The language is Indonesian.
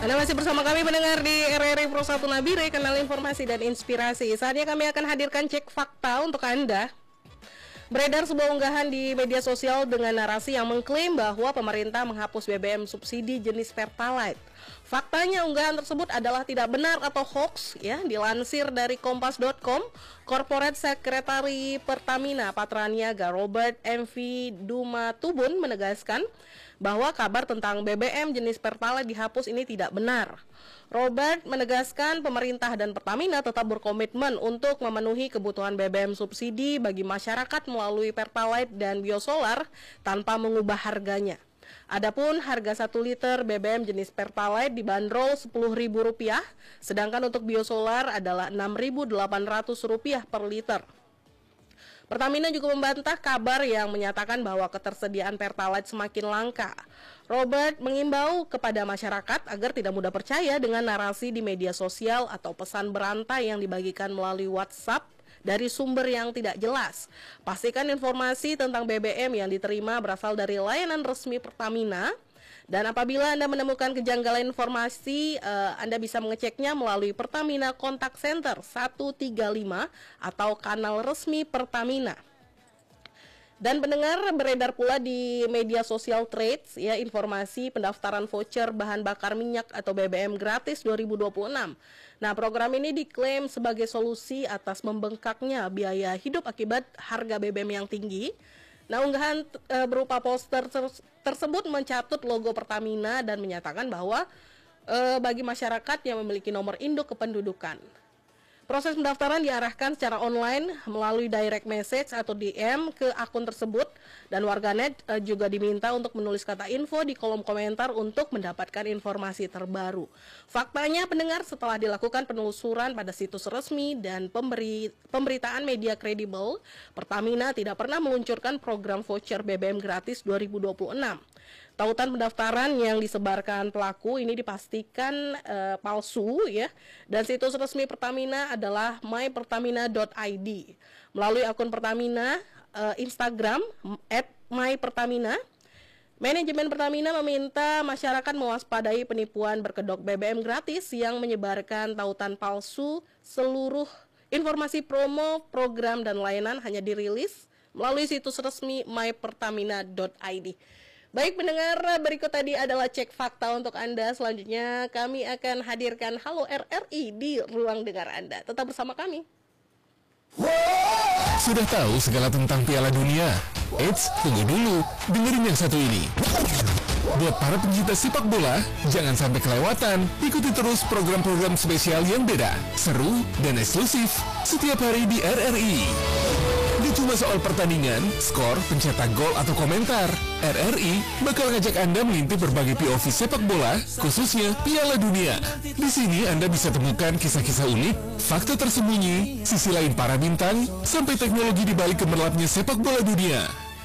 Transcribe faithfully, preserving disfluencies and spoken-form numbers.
Anda masih bersama kami pendengar di R R I Pro satu Nabire, kanal informasi dan inspirasi. Saatnya kami akan hadirkan cek fakta untuk Anda. Beredar sebuah unggahan di media sosial dengan narasi yang mengklaim bahwa pemerintah menghapus B B M subsidi jenis Pertalite. Faktanya unggahan tersebut adalah tidak benar atau hoax, ya. Dilansir dari kompas dot com, Corporate Secretary Pertamina Patraniaga Robert M V Dumatubun menegaskan bahwa kabar tentang B B M jenis Pertalite dihapus ini tidak benar. Robert menegaskan pemerintah dan Pertamina tetap berkomitmen untuk memenuhi kebutuhan B B M subsidi bagi masyarakat melalui Pertalite dan biosolar tanpa mengubah harganya. Adapun harga satu liter B B M jenis Pertalite dibanderol sepuluh ribu rupiah, sedangkan untuk biosolar adalah enam ribu delapan ratus rupiah per liter. Pertamina juga membantah kabar yang menyatakan bahwa ketersediaan Pertalite semakin langka. Robert mengimbau kepada masyarakat agar tidak mudah percaya dengan narasi di media sosial atau pesan berantai yang dibagikan melalui WhatsApp dari sumber yang tidak jelas. Pastikan informasi tentang B B M yang diterima berasal dari layanan resmi Pertamina. Dan apabila Anda menemukan kejanggalan informasi, uh, Anda bisa mengeceknya melalui Pertamina Contact Center satu tiga lima atau kanal resmi Pertamina. Dan pendengar, beredar pula di media sosial Threads ya informasi pendaftaran voucher bahan bakar minyak atau B B M gratis dua ribu dua puluh enam. Nah, program ini diklaim sebagai solusi atas membengkaknya biaya hidup akibat harga B B M yang tinggi. Nah, unggahan e, berupa poster ter- tersebut mencatut logo Pertamina dan menyatakan bahwa e, bagi masyarakat yang memiliki nomor induk kependudukan, proses pendaftaran diarahkan secara online melalui direct message atau D M ke akun tersebut, dan warganet e, juga diminta untuk menulis kata info di kolom komentar untuk mendapatkan informasi terbaru. Faktanya pendengar, setelah dilakukan penelusuran pada situs resmi dan pemberi, pemberitaan media kredibel, Pertamina tidak pernah meluncurkan program voucher B B M gratis dua ribu dua puluh enam. Tautan pendaftaran yang disebarkan pelaku ini dipastikan uh, palsu ya. Dan situs resmi Pertamina adalah my pertamina dot i d. Melalui akun Pertamina uh, Instagram at my pertamina, manajemen Pertamina meminta masyarakat mewaspadai penipuan berkedok B B M gratis yang menyebarkan tautan palsu. Seluruh informasi promo, program, dan layanan hanya dirilis melalui situs resmi my pertamina dot i d. Baik pendengar, berikut tadi adalah cek fakta untuk Anda. Selanjutnya kami akan hadirkan Halo R R I di ruang dengar Anda. Tetap bersama kami. Sudah tahu segala tentang Piala Dunia? Eits, tunggu dulu, dengerin yang satu ini. Buat para pencinta sepak bola, jangan sampai kelewatan. Ikuti terus program-program spesial yang beda, seru, dan eksklusif setiap hari di R R I. Gak cuma soal pertandingan, skor, pencetak gol, atau komentar. R R I bakal ngajak Anda mengintip berbagai P O V sepak bola, khususnya Piala Dunia. Di sini Anda bisa temukan kisah-kisah unik, fakta tersembunyi, sisi lain para bintang, sampai teknologi di balik gemerlapnya sepak bola dunia.